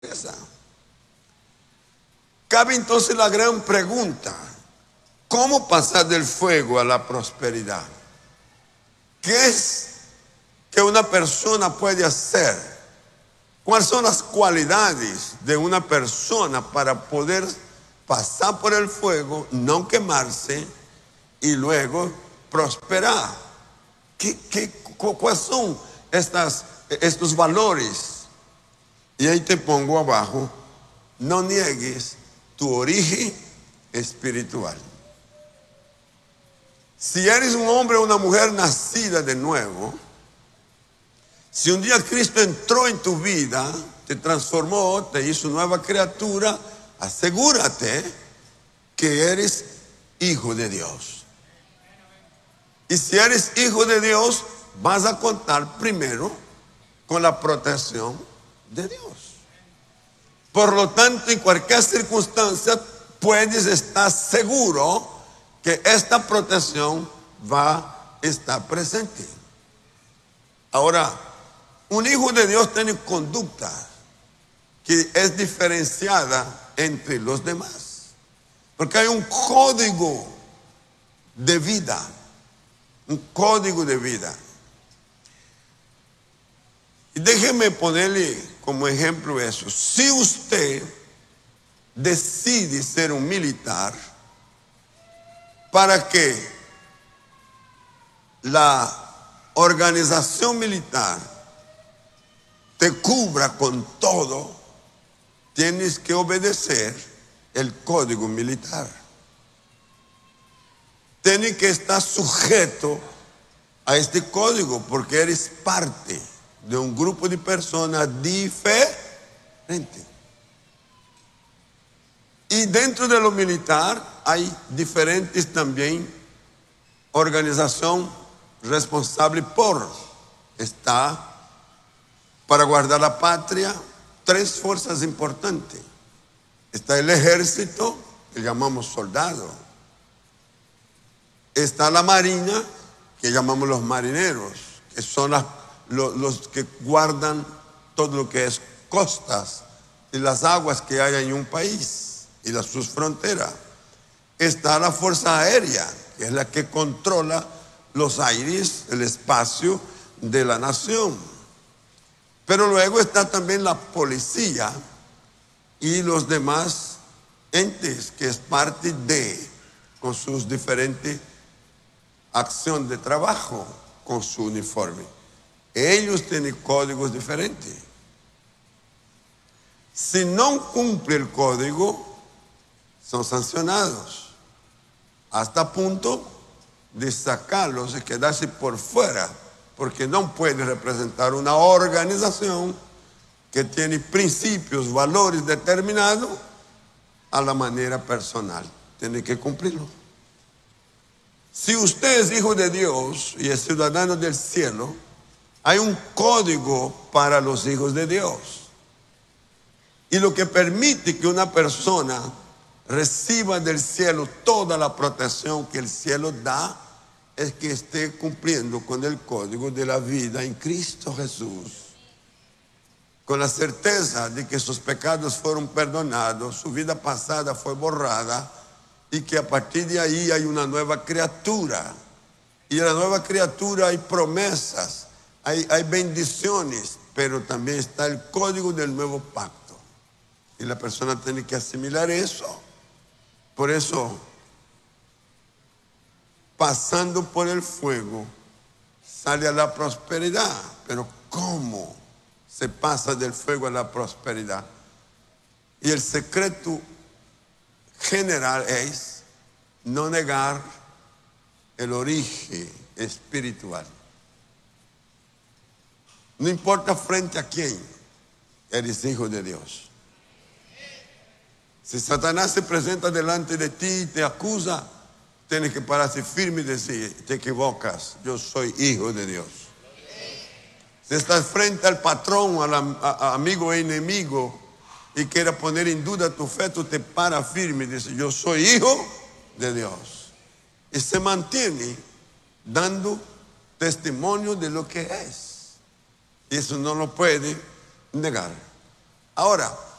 esa. Cabe entonces la gran pregunta: ¿cómo pasar del fuego a la prosperidad? ¿Qué es que una persona puede hacer? ¿Cuáles son las cualidades de una persona para poder pasar por el fuego, no quemarse y luego prosperar? ¿Cuáles son estos valores? Y ahí te pongo abajo: no niegues tu origen espiritual. Si eres un hombre o una mujer nacida de nuevo, si un día Cristo entró en tu vida, te transformó, te hizo nueva criatura, asegúrate que eres hijo de Dios. Y si eres hijo de Dios, vas a contar primero con la protección de Dios. Por lo tanto, en cualquier circunstancia puedes estar seguro que esta protección va a estar presente. Ahora, un hijo de Dios tiene conducta que es diferenciada entre los demás, porque hay un código de vida, un código de vida. Y déjeme ponerle como ejemplo eso. Si usted decide ser un militar para que la organización militar te cubra con todo, tienes que obedecer el código militar. Tienes que estar sujeto a este código porque eres parte de un grupo de personas diferentes. Y dentro de lo militar hay diferentes también organización responsable por estar para guardar la patria. Tres fuerzas importantes. Está el ejército, que llamamos soldado. Está la marina, que llamamos los marineros, que son los que guardan todo lo que es costas y las aguas que hay en un país y sus fronteras. Está la fuerza aérea, que es la que controla los aires, el espacio de la nación. Pero luego está también la policía y los demás entes que es parte de, con sus diferentes acciones de trabajo, con su uniforme. Ellos tienen códigos diferentes. Si no cumple el código, son sancionados hasta punto de sacarlos y quedarse por fuera, porque no puede representar una organización que tiene principios, valores determinados a la manera personal. Tiene que cumplirlo. Si usted es hijo de Dios y es ciudadano del cielo, hay un código para los hijos de Dios. Y lo que permite que una persona reciba del cielo toda la protección que el cielo da es que esté cumpliendo con el código de la vida en Cristo Jesús, con la certeza de que sus pecados fueron perdonados, su vida pasada fue borrada y que a partir de ahí hay una nueva criatura. Y en la nueva criatura hay promesas, hay bendiciones, pero también está el código del nuevo pacto. Y la persona tiene que asimilar eso. Por eso, pasando por el fuego, sale a la prosperidad. Pero ¿cómo se pasa del fuego a la prosperidad? Y el secreto general es no negar el origen espiritual. No importa frente a quién, eres hijo de Dios. Si Satanás se presenta delante de ti y te acusa, tienes que pararse firme y decir: te equivocas, yo soy hijo de Dios. Si estás frente al patrón, al amigo e enemigo, y quiera poner en duda tu fe, tú te paras firme y dices: yo soy hijo de Dios. Y se mantiene dando testimonio de lo que es. Y eso no lo puede negar. Ahora,